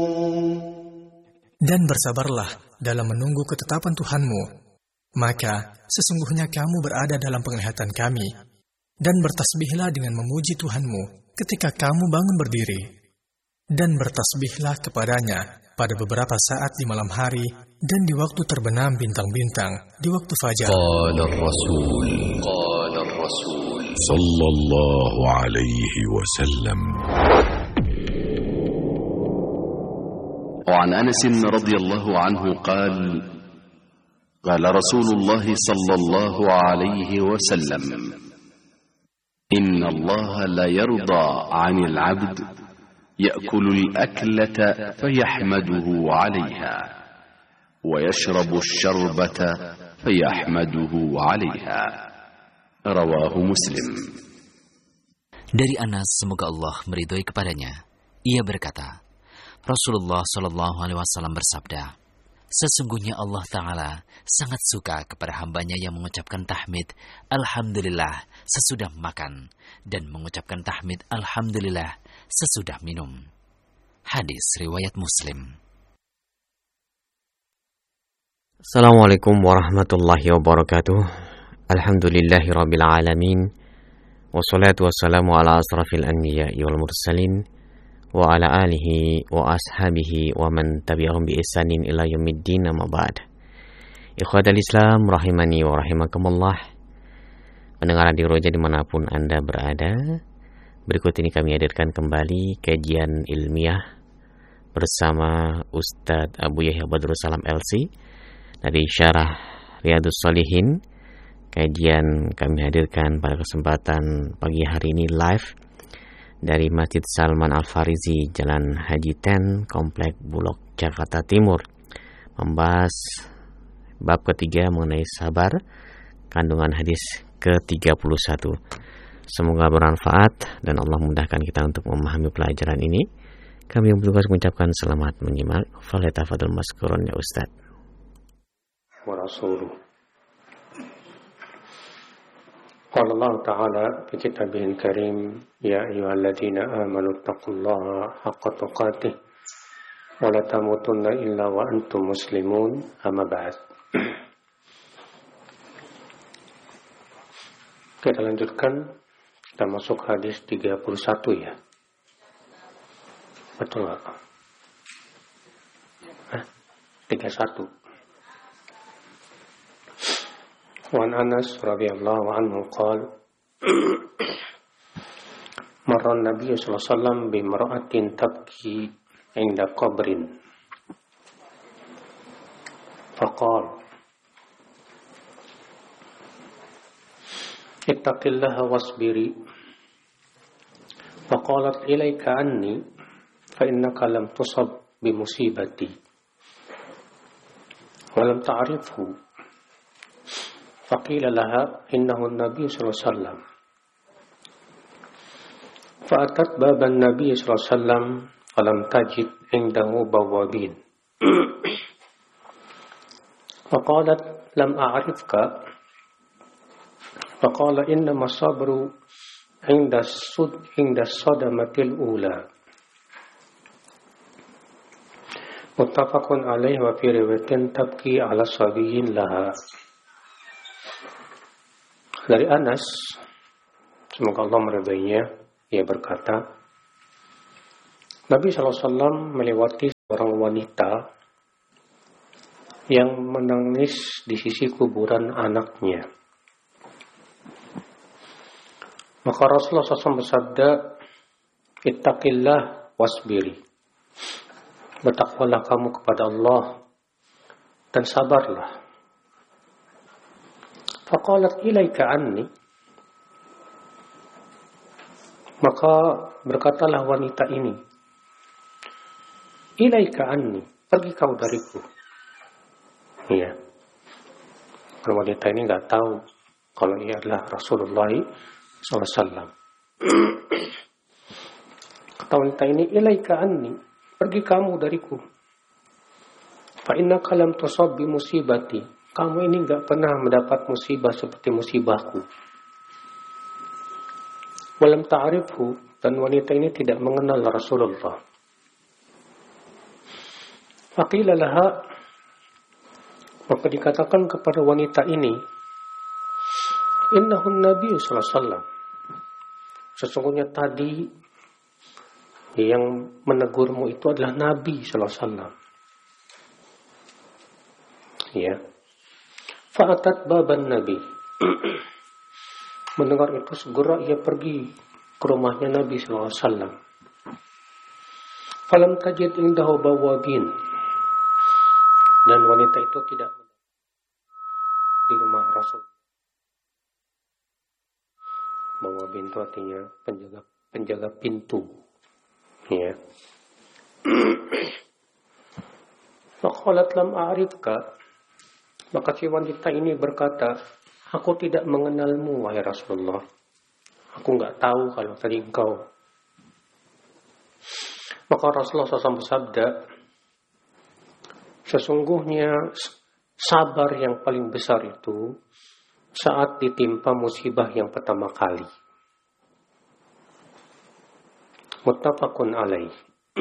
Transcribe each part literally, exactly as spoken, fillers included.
Dan bersabarlah dalam menunggu ketetapan Tuhanmu. Maka sesungguhnya kamu berada dalam penglihatan kami. Dan bertasbihlah dengan memuji Tuhanmu ketika kamu bangun berdiri. Dan bertasbihlah kepadanya pada beberapa saat di malam hari dan di waktu terbenam bintang-bintang di waktu fajar. Qala Rasul Qala Rasul sallallahu alaihi wasallam. وعن أنس رضي الله عنه قال قال رسول الله صلى الله عليه وسلم إن الله لا يرضى عن العبد يأكل الأكلة فيحمده عليها ويشرب الشربة فيحمده عليها رواه مسلم. Dari Anas, semoga Allah meridhoi kepadanya, ia berkata, Rasulullah Shallallahu Alaihi Wasallam bersabda, sesungguhnya Allah Ta'ala sangat suka kepada hambanya yang mengucapkan tahmid Alhamdulillah sesudah makan dan mengucapkan tahmid Alhamdulillah sesudah minum. Hadis riwayat Muslim. Assalamualaikum warahmatullahi wabarakatuh. Alhamdulillahirabbil alamin. Wassalatu wassalamu ala asrafil anbiya'i wal mursalin wa ala alihi wa ashabihi wa man tabi'ahum bi ihsanin ila yaumiddin, amma ba'd. Ikhwatal Islam rahimani wa rahimakumullah. Pendengar Radio Roja dimanapun Anda berada, berikut ini kami hadirkan kembali kajian ilmiah bersama Ustadz Abu Yahya Badrul Salam L C dari Syarah Riyadhus Shalihin. Kajian kami hadirkan pada kesempatan pagi hari ini live dari Masjid Salman Al-Farizi, Jalan Haji Ten, Komplek Bulog, Jakarta Timur, membahas bab ketiga mengenai sabar, kandungan hadis ke tiga puluh satu. Semoga bermanfaat dan Allah mudahkan kita untuk memahami pelajaran ini. Kami yang bertugas mengucapkan selamat menyimak. Falyatafadhal maskurun ya Ustaz. Wa rasuluh. Qala Allah Ta'ala fi kitabihil karim, ya ayyuhalladzina amanu taqullaha haqqa tuqatih wa la tamutunna illa wa antum muslimun, amma ba'd. Kita lanjutkan, kita masuk hadis tiga puluh satu ya. Betul nggak? Hah? tiga puluh satu. Wan Anas radhiyallahu anhu qala marra an-nabiy sallallahu alaihi wasallam bi imra'atin tabki 'inda qabrin faqala ittaqillaha wasbiri faqalat ilayka anni fa innaka lam tusab bi musibati wa lam ta'rifhu. فقيل لها إنه النبي صلى الله عليه وسلم فأتت باب النبي صلى الله عليه وسلم فلم تجد عنده بوابين فقالت لم أعرفك فقال إنما الصبر عند الصد عند الصدمة الأولى متفق عليه وفي رواية تبكي على صبي لها. Dari Anas, semoga Allah meridainya, ia berkata, Nabi shallallahu alaihi wasallam melewati seorang wanita yang menangis di sisi kuburan anaknya. Maka Rasulullah shallallahu alaihi wasallam bersabda, Ittaqillah wasbiri. Bertakwalah kamu kepada Allah dan sabarlah. Faqalat ilaika anni. Maka berkatalah wanita ini, ilaika anni, pergi kau dariku. Iya. Wanita ini nggak tahu kalau ia adalah Rasulullah shallallahu alaihi wasallam. Kata wanita ini, ilaika anni, pergi kamu dariku. Fa innaka lam tusab bi musibati. Kamu ini enggak pernah mendapat musibah seperti musibahku. Walam ta'rifhu, dan wanita ini tidak mengenal Rasulullah. Faqila laha, maka dikatakan kepada wanita ini, innahun Nabi sallallahu alaihi wasallam, sesungguhnya tadi yang menegurmu itu adalah Nabi sallallahu alaihi wasallam. Ya. Fa'atat baban Nabi. Mendengar itu segera ia pergi ke rumahnya Nabi sallallahu alaihi wasallam. Falam tajid indahu bawabin. Dan wanita itu tidak di rumah Rasul. Bawabin itu artinya penjaga penjaga pintu. Ya. Faqalat lam a'rifka. Maka si wanita ini berkata, aku tidak mengenalmu, wahai Rasulullah. Aku enggak tahu kalau tadi engkau. Maka Rasulullah shallallahu alaihi wasallam bersabda, sesungguhnya sabar yang paling besar itu saat ditimpa musibah yang pertama kali. Muttafaqun alaih.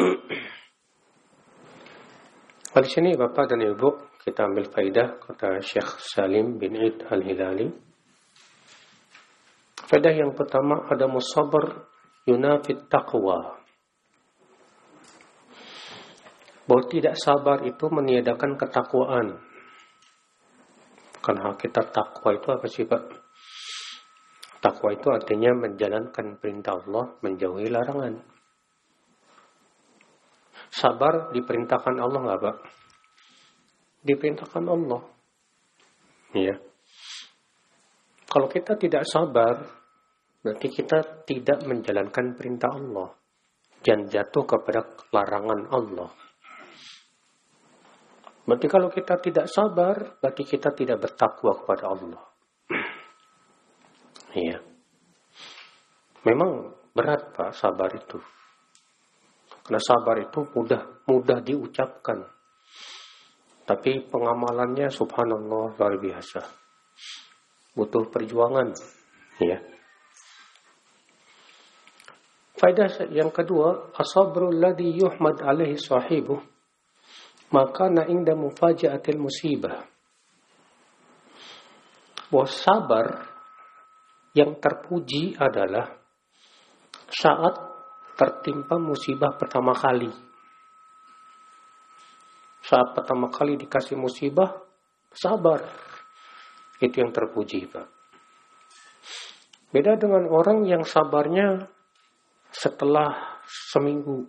Di sini Bapak dan Ibu, kita ambil faidah kata Syekh Salim bin Id Al-Hilali. Faidah yang pertama, ada musabar yunafit taqwa. Bahwa tidak sabar itu meniadakan ketakwaan. Karena hakikat takwa itu apa sih Pak? Takwa itu artinya menjalankan perintah Allah, menjauhi larangan. Sabar diperintahkan Allah nggak Pak? Diperintahkan Allah. Ya. Kalau kita tidak sabar, berarti kita tidak menjalankan perintah Allah dan jatuh kepada larangan Allah. Berarti kalau kita tidak sabar, berarti kita tidak bertakwa kepada Allah. Iya. Memang berat Pak sabar itu. Karena sabar itu mudah mudah diucapkan. Tapi pengamalannya subhanallah luar biasa. Butuh perjuangan. Ya. Faedah yang kedua, as-sabrul ladzi yuhmad alaihi sahibuh maka na inda mufaja'atil musibah. Bahwa sabar yang terpuji adalah saat tertimpa musibah pertama kali. Saat pertama kali dikasih musibah, sabar. Itu yang terpuji, Pak. Beda dengan orang yang sabarnya setelah seminggu.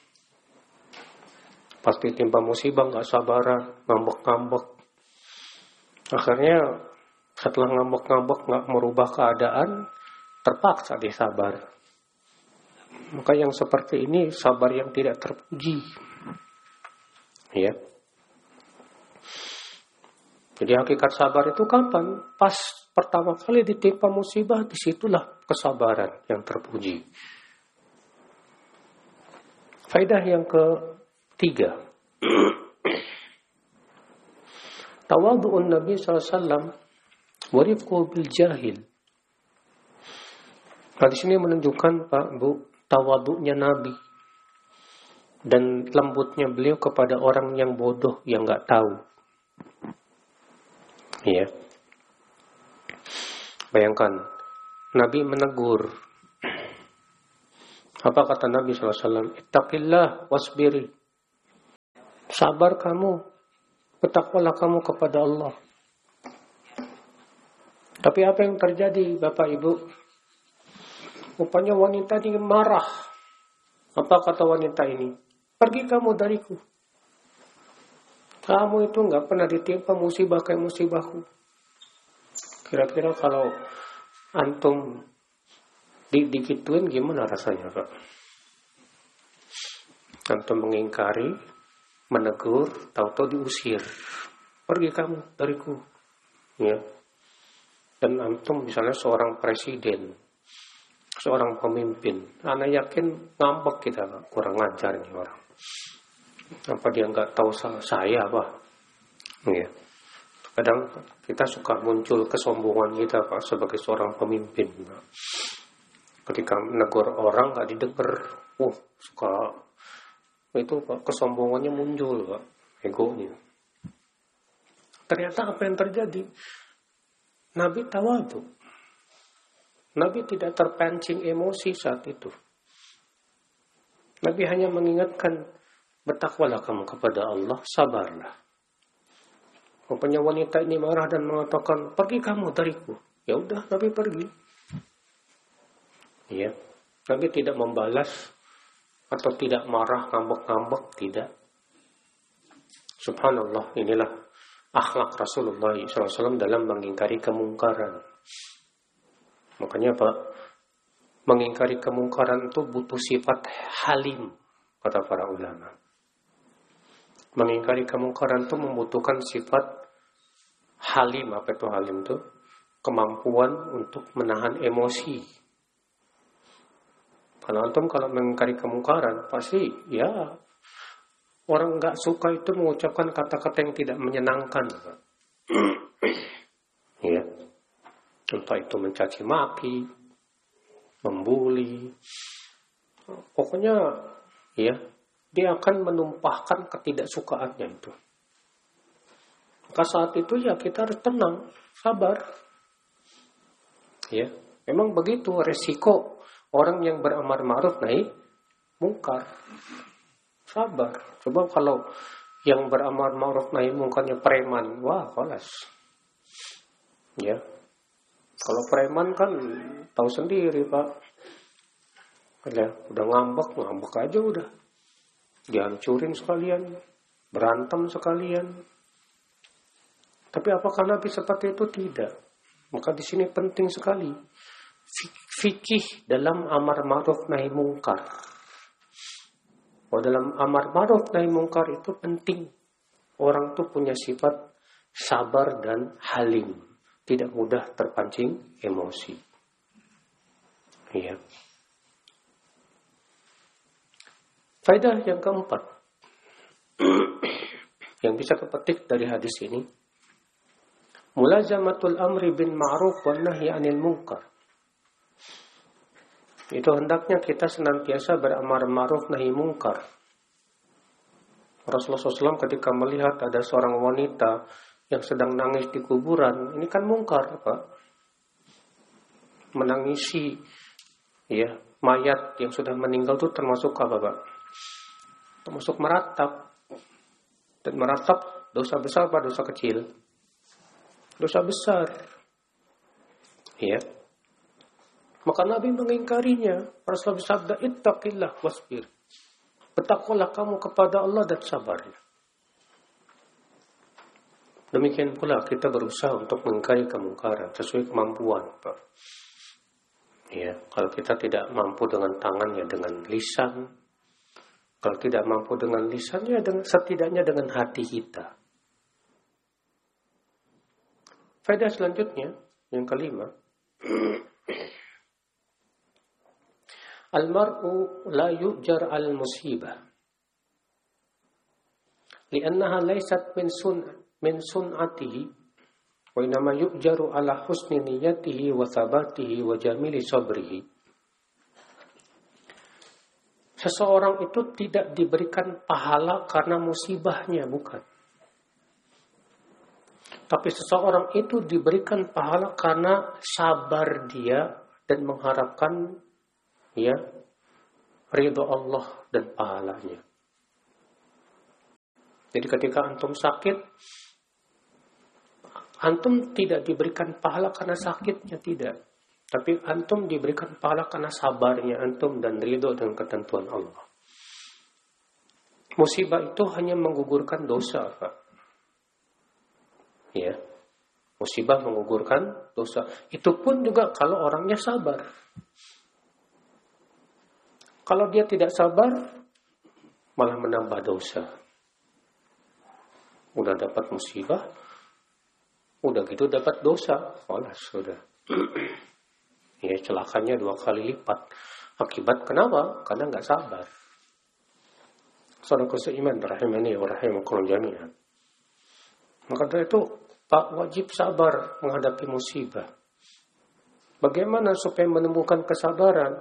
Pasti timpa musibah, gak sabaran, ngambek-ngambek. Akhirnya setelah ngambek-ngambek gak merubah keadaan, terpaksa dia sabar. Maka yang seperti ini sabar yang tidak terpuji. Ya. Jadi hakikat sabar itu kapan? Pas pertama kali ditimpa musibah, disitulah kesabaran yang terpuji. Faedah yang ketiga, tawadhu'un Nabi sallallahu alaihi wasallam wa rifquhu bil jahil. Nah, di sini menunjukkan Pak Bu, tawadhu'nya Nabi dan lembutnya beliau kepada orang yang bodoh, yang enggak tahu. Ya. Bayangkan, Nabi menegur. Apa kata Nabi sallallahu alaihi wasallam? Ittaqillah wasbiri. Sabar kamu, bertakwalah kamu kepada Allah. Tapi apa yang terjadi Bapak Ibu? Rupanya wanita ini marah. Apa kata wanita ini? Pergi kamu dariku. Kamu itu enggak pernah ditimpa musibah kayak musibahku. Kira-kira kalau antum di digituin gimana rasanya, Pak? Antum mengingkari, menegur, tahu-tahu diusir. Pergi kamu dariku. Ya. Dan antum misalnya seorang presiden, seorang pemimpin, anak yakin ngambek kita, Pak. Kurang ajar nih orang. Apa dia nggak tahu saya apa? Ya. Kadang kita suka muncul kesombongan kita Pak sebagai seorang pemimpin. Pak. Ketika menegur orang nggak didengar, uh suka itu Pak kesombongannya muncul Pak. egonya. Ternyata apa yang terjadi? Nabi tawadhu. Nabi tidak terpancing emosi saat itu. Nabi hanya mengingatkan, bertakwalah kamu kepada Allah, sabarlah. Rupanya wanita ini marah dan mengatakan, pergi kamu dariku. Ya udah, Nabi pergi. Ya, Nabi tidak membalas atau tidak marah, ngambek-ngambek, tidak. Subhanallah, inilah akhlak Rasulullah shallallahu alaihi wasallam dalam mengingkari kemungkaran. Makanya Pak, mengingkari kemungkaran itu butuh sifat halim, kata para ulama. Mengingkari kemungkaran itu membutuhkan sifat halim. Apa itu halim itu? Kemampuan untuk menahan emosi. Kalau antum kalau mengingkari kemungkaran, pasti ya orang nggak suka itu mengucapkan kata-kata yang tidak menyenangkan. Ya, entah itu mencaci maki, membuli, pokoknya ya dia akan menumpahkan ketidaksukaannya itu. Maka saat itu ya kita harus tenang, sabar. Ya, memang begitu resiko orang yang beramar ma'ruf nahi mungkar. Sabar. Coba kalau yang beramar ma'ruf nahi mungkarnya preman, wah kelas. Ya. Kalau preman kan tahu sendiri, Pak. Ya, udah ngambek, ngambek aja udah. Dihancurin sekalian, berantem sekalian. Tapi apakah Nabi seperti itu? Tidak. Maka di sini penting sekali fikih dalam amar ma'ruf nahi mungkar. Oh, dalam amar ma'ruf nahi mungkar itu penting orang tuh punya sifat sabar dan halim, tidak mudah terpancing emosi. Iya. Faedah yang keempat yang bisa kepetik dari hadis ini, mulazamatul amri bin ma'ruf wan nahyi 'anil munkar. Itu hendaknya kita senantiasa beramar ma'ruf nahi mungkar. Rasulullah shallallahu alaihi wasallam ketika melihat ada seorang wanita yang sedang nangis di kuburan, ini kan mungkar, Pak. Menangisi ya mayat yang sudah meninggal itu termasuk apa, Pak? Termasuk meratap. Dan meratap dosa besar apa dosa kecil? Dosa besar. Ya. Maka Nabi mengingkarinya. Rasulullah bersabda, ittaqillah wasbir. Bertakwalah kamu kepada Allah dan sabar. Demikian pula kita berusaha untuk mengingkari kemungkaran sesuai kemampuan, Pak. Ya, kalau kita tidak mampu dengan tangan ya dengan lisan. Kalau tidak mampu dengan lisan ya dengan, setidaknya dengan hati kita. Faedah selanjutnya yang kelima. Al-mar'u la yu'jar al-musibah li'annaha laysat min sun min sun'atihi wa inma yu'jaru ala husni niyyatihi wa thabatihi wa jamili sabrihi. Seseorang itu tidak diberikan pahala karena musibahnya, bukan. Tapi seseorang itu diberikan pahala karena sabar dia dan mengharapkan ya ridho Allah dan pahalanya. Jadi ketika antum sakit, antum tidak diberikan pahala karena sakitnya, tidak. Tapi antum diberikan pahala karena sabarnya antum dan ridho dengan ketentuan Allah. Musibah itu hanya menggugurkan dosa, Pak. Ya. Musibah menggugurkan dosa. Itu pun juga kalau orangnya sabar. Kalau dia tidak sabar, malah menambah dosa. Udah dapat musibah, udah gitu dapat dosa, malah sudah. Ya, celakanya dua kali lipat. Akibat kenapa? Karena nggak sabar. Saudara seiman, rahimani wa rahimakumullah jami'an. Maka dari itu, Pak, wajib sabar menghadapi musibah. Bagaimana supaya menemukan kesabaran?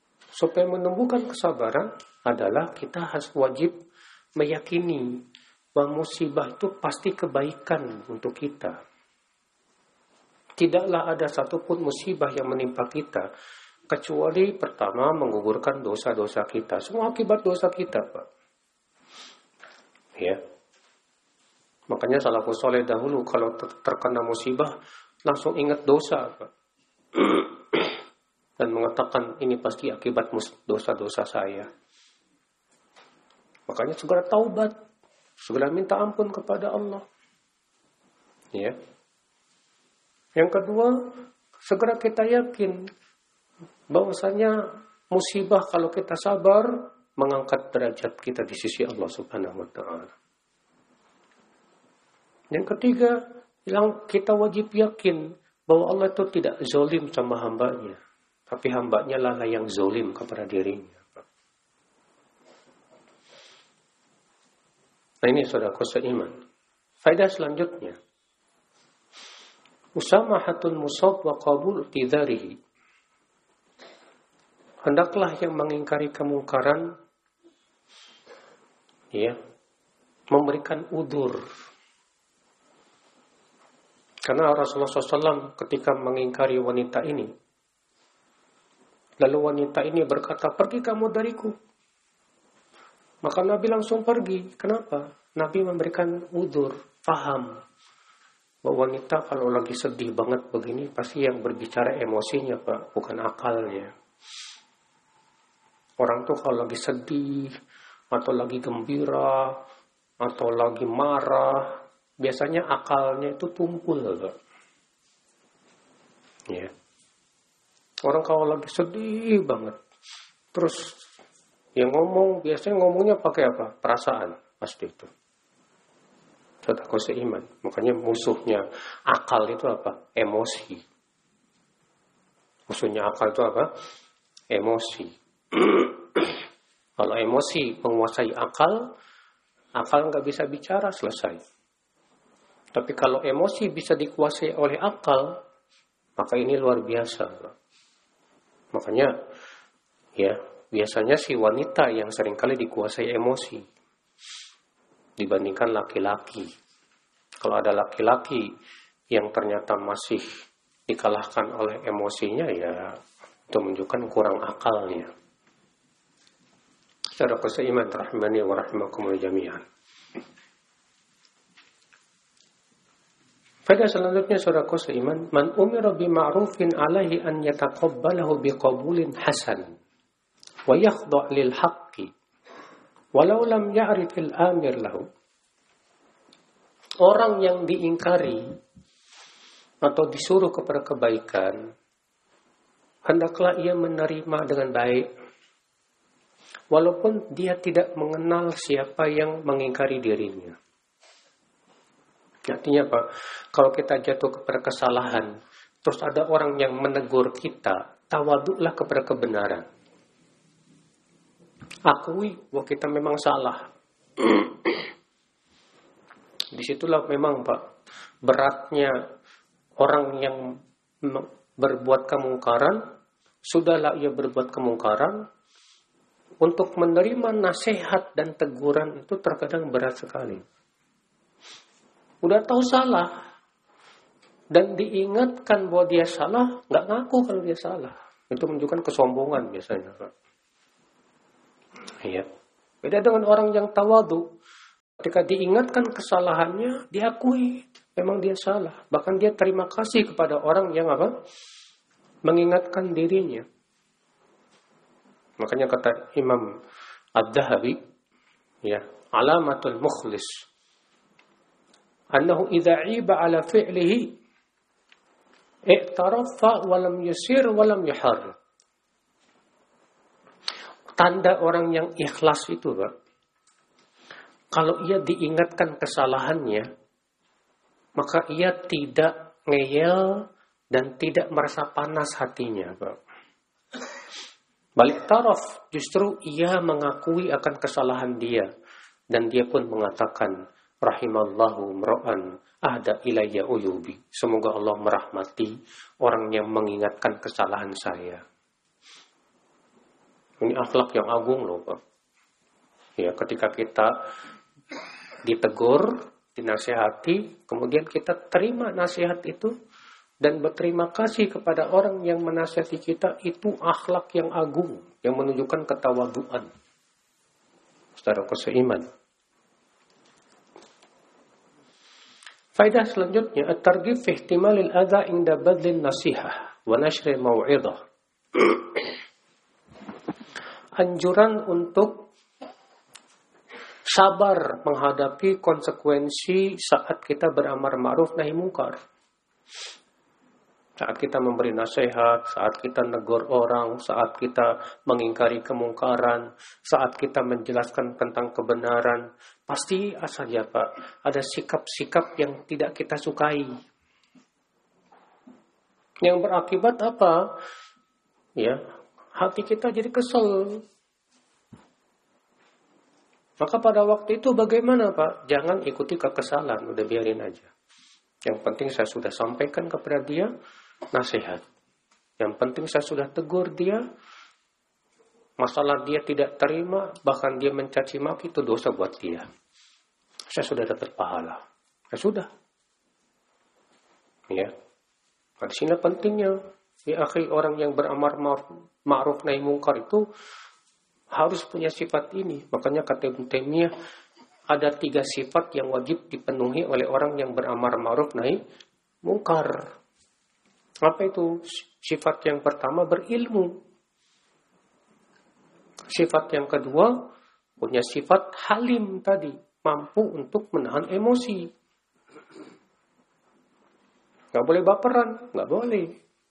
Supaya menemukan kesabaran adalah kita harus wajib meyakini bahwa musibah itu pasti kebaikan untuk kita. Tidaklah ada satupun musibah yang menimpa kita kecuali pertama menggugurkan dosa-dosa kita. Semua akibat dosa kita, Pak. Ya. Makanya salafus saleh dahulu kalau terkena musibah langsung ingat dosa, Pak. Dan mengatakan ini pasti akibat dosa-dosa saya. Makanya segera taubat, segera minta ampun kepada Allah. Ya. Yang kedua, segera kita yakin bahwasanya musibah kalau kita sabar mengangkat derajat kita di sisi Allah Subhanahu wa taala. Yang ketiga, yang kita wajib yakin bahwa Allah itu tidak zalim sama hambanya, tapi hambanya lah yang zalim kepada dirinya. Nah ini saudaraku seiman. Faedah selanjutnya, musamahatul musab wa qabul tidarihi. Hendaklah yang mengingkari kemungkaran ya memberikan udzur. Karena Rasulullah shallallahu alaihi wasallam ketika mengingkari wanita ini, lalu wanita ini berkata, pergi kamu dariku. Maka Nabi langsung pergi. Kenapa? Nabi memberikan udzur, paham bahwa wanita kalau lagi sedih banget begini pasti yang berbicara emosinya, Pak, bukan akalnya. Orang tuh kalau lagi sedih atau lagi gembira atau lagi marah, biasanya akalnya itu tumpul, Pak. Ya. Orang kalau lagi sedih banget, terus yang ngomong biasanya ngomongnya pakai apa? Perasaan pasti itu. Saudaraku seiman. Makanya musuhnya akal itu apa? Emosi. Musuhnya akal itu apa? Emosi. Kalau emosi menguasai akal, akal nggak bisa bicara, selesai. Tapi kalau emosi bisa dikuasai oleh akal, maka ini luar biasa. Makanya, ya biasanya si wanita yang seringkali dikuasai emosi dibandingkan laki-laki. Kalau ada laki-laki yang ternyata masih dikalahkan oleh emosinya, ya itu menunjukkan kurang akalnya. Saudara seiman rahimani wa rahimakumullah jami'an. Faedah selanjutnya saudaraku seiman, man umira bi ma'rufin alaihi an yataqabbalahu bi qabulin hasan wa yakhda' lil haqqi walau lam ya'rifil amir lahu. Orang yang diingkari atau disuruh kepada kebaikan, hendaklah ia menerima dengan baik, walaupun dia tidak mengenal siapa yang mengingkari dirinya. Artinya apa? Kalau kita jatuh kepada kesalahan, terus ada orang yang menegur kita, tawaduklah kepada kebenaran. Akui bahwa kita memang salah. Disitulah memang Pak, beratnya orang yang berbuat kemungkaran, sudahlah ia berbuat kemungkaran, untuk menerima nasihat dan teguran itu terkadang berat sekali. Udah tahu salah, dan diingatkan bahwa dia salah, nggak ngaku kalau dia salah. Itu menunjukkan kesombongan biasanya, Pak. Iya. Beda dengan orang yang tawadu. Ketika diingatkan kesalahannya, diakui memang dia salah. Bahkan dia terima kasih kepada orang yang apa? Mengingatkan dirinya. Makanya kata Imam Ad-Dhahabi, ya, alamatul mukhlis annahu idza 'iba 'ala fi'lihi i'tarafa wa lam yusir wa lam yuharrik. Tanda orang yang ikhlas itu, Pak, kalau ia diingatkan kesalahannya, maka ia tidak ngeyel dan tidak merasa panas hatinya, Pak. Balik taraf, justru ia mengakui akan kesalahan dia, dan dia pun mengatakan, rahimallahu mra'an ahda ilayya uyubi. Semoga Allah merahmati orang yang mengingatkan kesalahan saya. Ini akhlak yang agung loh, Pak. Ya, ketika kita ditegur, dinasihati, kemudian kita terima nasihat itu dan berterima kasih kepada orang yang menasihati kita, itu akhlak yang agung yang menunjukkan ketawaduan. Saudara seiman. Faedah selanjutnya, at-targhib fi ihtimalil adza inda badlin nasihah wa nashri mau'izah. Anjuran untuk sabar menghadapi konsekuensi saat kita beramar ma'ruf nahi mungkar. Saat kita memberi nasihat, saat kita negur orang, saat kita mengingkari kemungkaran, saat kita menjelaskan tentang kebenaran, pasti saja Pak, ada sikap-sikap yang tidak kita sukai. Yang berakibat apa? Ya, hati kita jadi kesel. Maka pada waktu itu bagaimana Pak? Jangan ikuti kekesalan, udah biarin aja. Yang penting saya sudah sampaikan kepada dia nasihat. Yang penting saya sudah tegur dia. Masalah dia tidak terima, bahkan dia mencaci maki, itu dosa buat dia. Saya sudah dapat pahala. Ya sudah. Ya. Nah, di sini pentingnya, ya akhi, orang yang beramar ma'ruf nahi mungkar itu harus punya sifat ini. Makanya kata Ibnu Taimiyah, ada tiga sifat yang wajib dipenuhi oleh orang yang beramar ma'ruf nahi mungkar. Apa itu? Sifat yang pertama, berilmu. Sifat yang kedua, punya sifat halim tadi, mampu untuk menahan emosi. Gak boleh baperan, gak boleh.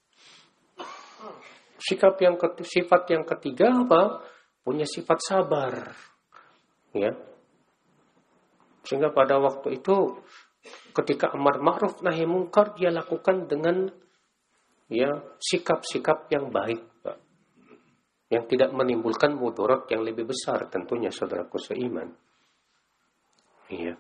Sikap yang ketiga, sifat yang ketiga apa? Punya sifat sabar. Ya. Sehingga pada waktu itu ketika amar ma'ruf nahi mungkar dia lakukan dengan ya sikap-sikap yang baik, Pak. Yang tidak menimbulkan mudarat yang lebih besar tentunya saudaraku seiman. Iya.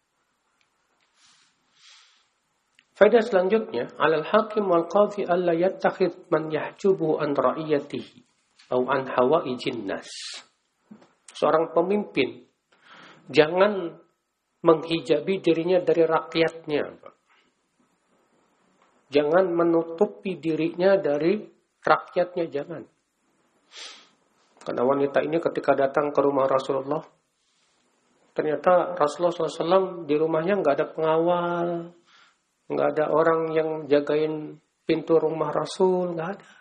Faedah selanjutnya, alal hakim wal qadhi alla yattakhidh man yahjubu an ra'iyatihi atau an hawaijin nas. Seorang pemimpin jangan menghijabi dirinya dari rakyatnya. Jangan menutupi dirinya dari rakyatnya, jangan. Karena wanita ini ketika datang ke rumah Rasulullah, ternyata Rasulullah shallallahu alaihi wasallam di rumahnya nggak ada pengawal, nggak ada orang yang jagain pintu rumah Rasul, nggak ada.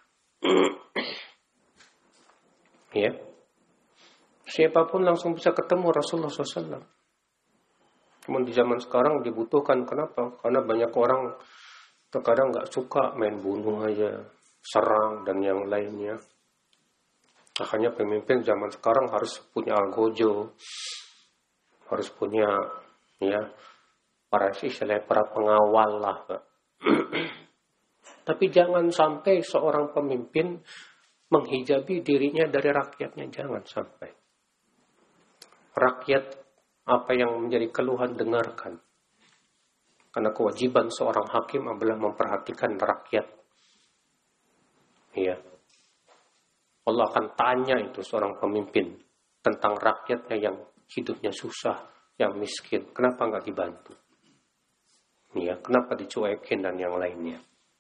Ya, siapapun langsung bisa ketemu Rasulullah shallallahu alaihi wasallam. Namun di zaman sekarang dibutuhkan, kenapa? Karena banyak orang terkadang nggak suka main bunuh aja, serang dan yang lainnya. Makanya pemimpin zaman sekarang harus punya algojo, harus punya ya para istilah para pengawal lah. Tapi jangan sampai seorang pemimpin menghijabi dirinya dari rakyatnya, jangan sampai. Rakyat apa yang menjadi keluhan dengarkan. Karena kewajiban seorang hakim adalah memperhatikan rakyat. Iya. Allah akan tanya itu seorang pemimpin tentang rakyatnya yang hidupnya susah, yang miskin. Kenapa nggak dibantu? Iya, kenapa dicuekin dan yang lainnya?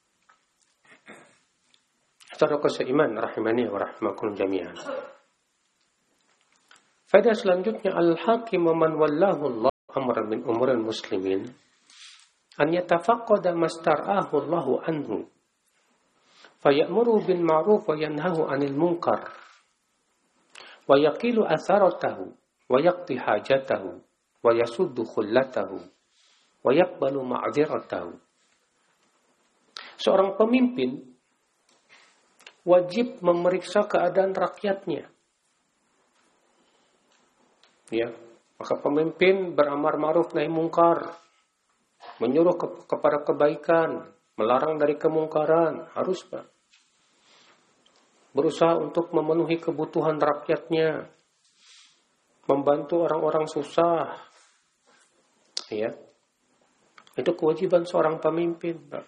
Saudara seiman rahimani wa rahimakum jami'an. Faedah selanjutnya, al-hakim man wallahu Allah amran min umuril muslimin an yatafaqqada mastar'ahu Allahu anhu fayamuru bil ma'ruf wa yanhahu 'anil munkar wa yaqilu atharatahu wa yaqdi hajatahu wa yasuddu khullatahu wa yaqbalu ma'dziratahu. Seorang pemimpin wajib memeriksa keadaan rakyatnya. Ya, maka pemimpin beramar ma'ruf nahi mungkar, menyuruh ke, kepada kebaikan, melarang dari kemungkaran, harus Pak. Berusaha untuk memenuhi kebutuhan rakyatnya, membantu orang-orang susah. Ya. Itu kewajiban seorang pemimpin, Pak.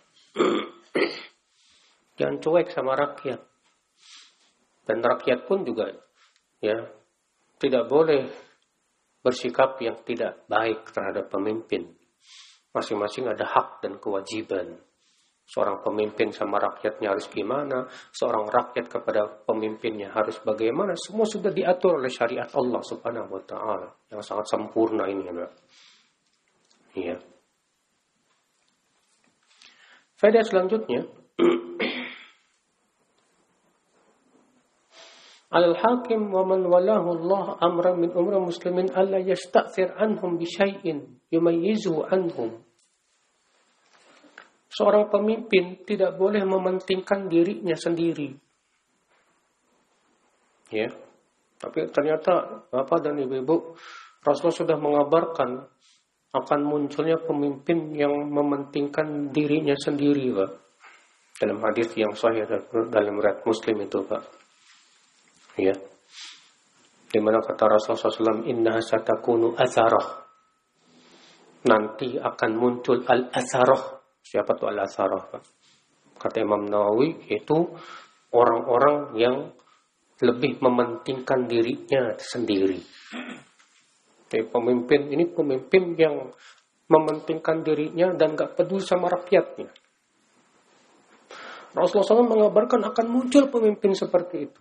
Jangan cuek sama rakyat. Dan rakyat pun juga ya tidak boleh bersikap yang tidak baik terhadap pemimpin. Masing-masing ada hak dan kewajiban. Seorang pemimpin sama rakyatnya harus gimana, seorang rakyat kepada pemimpinnya harus bagaimana, semua sudah diatur oleh syariat Allah Subhanahu wa taala yang sangat sempurna ini, ya. Iya. Faedah selanjutnya, Al-Hakim wa man walahu Allah amra min umri muslimin alla yasta'thir anhum bi syai'in yumayyizu anhum. Seorang pemimpin tidak boleh mementingkan dirinya sendiri. Ya. Tapi ternyata Bapak dan Ibu-ibu, Rasulullah sudah mengabarkan akan munculnya pemimpin yang mementingkan dirinya sendiri, Pak. Dalam hadis yang sahih dalam riwayat Muslim itu, Pak. Ya. Di mana kata Rasulullah shallallahu alaihi wasallam, "Innaha satakunu atharah." Nanti akan muncul al-atharah. Siapa tuh al-atharah? Kata Imam Nawawi, itu orang-orang yang lebih mementingkan dirinya sendiri. Jadi pemimpin ini pemimpin yang mementingkan dirinya dan gak peduli sama rakyatnya. Rasulullah shallallahu alaihi wasallam mengabarkan akan muncul pemimpin seperti itu.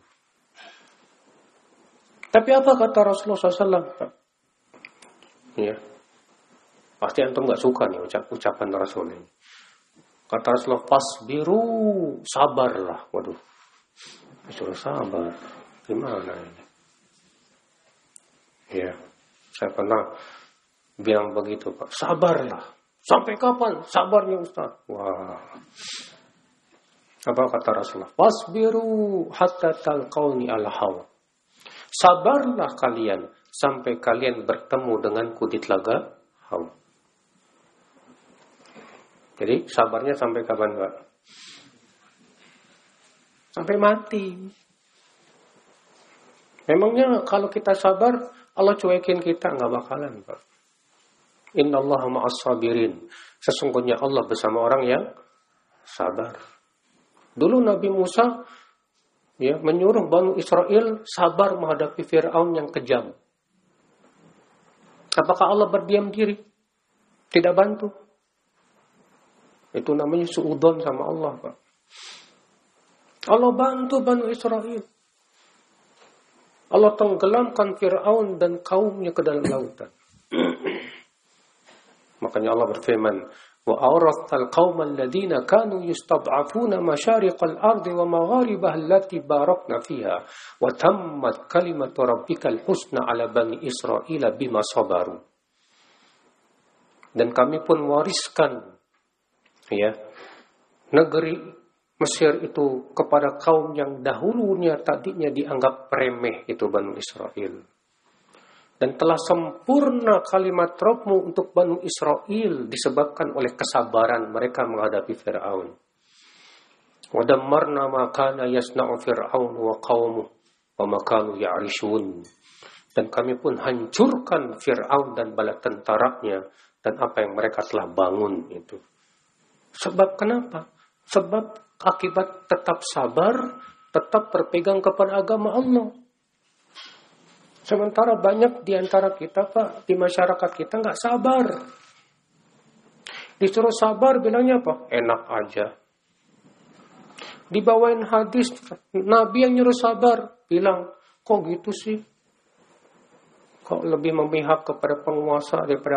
Tapi apa kata Rasulullah shallallahu alaihi wasallam? Ya. Pasti antum gak suka nih ucap, ucapan Rasul ini. Kata Rasulullah, fasbiru, sabarlah. Waduh, disuruh sabar. Gimana ini? Ya, saya pernah bilang begitu, Pak. Sabarlah. Sampai kapan sabarnya, Ustaz? Wah. Apa kata Rasulullah? Fasbiru hatta talqauni al-haw. Sabarlah kalian sampai kalian bertemu denganku di telaga haud. Jadi sabarnya sampai kapan, Pak? Sampai mati. Memangnya kalau kita sabar, Allah cuekin kita? Nggak bakalan, Pak. Innallaha ma'as sabirin. Sesungguhnya Allah bersama orang yang sabar. Dulu Nabi Musa ya menyuruh Bani Israel sabar menghadapi Fir'aun yang kejam. Apakah Allah berdiam diri? Tidak bantu. Itu namanya suudon sama Allah, Pak. Allah bantu Bani Israel. Allah tenggelamkan Fir'aun dan kaumnya ke dalam lautan. Makanya Allah berfirman, wa awrathal qaumal ladina kanu yustad'afuna masyariqal ardi wa magharibaha allati barakna fiha wa tammat kalimatu rabbikal husna ala bani Israila bima sabaru. Dan kami pun wariskan ya negeri Mesir itu kepada kaum yang dahulunya tadinya dianggap remeh, itu Bani Israel. Dan telah sempurna kalimat Rabbmu untuk Bani Israel disebabkan oleh kesabaran mereka menghadapi Fir'aun. Wa dammarna ma kana yasna'u Fir'aun wa qaumuhu wa ma kanu ya'rishun. Dan kami pun hancurkan Fir'aun dan bala tentaranya dan apa yang mereka telah bangun itu. Sebab kenapa? Sebab akibat tetap sabar, tetap berpegang kepada agama Allah. Sementara banyak di antara kita, Pak, di masyarakat kita nggak sabar. Disuruh sabar, bilangnya apa? Enak aja. Dibawain hadis, Nabi yang nyuruh sabar, bilang, kok gitu sih? Kok lebih memihak kepada penguasa daripada